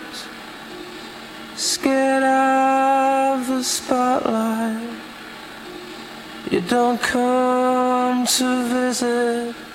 scared of the spotlight. You don't come to visit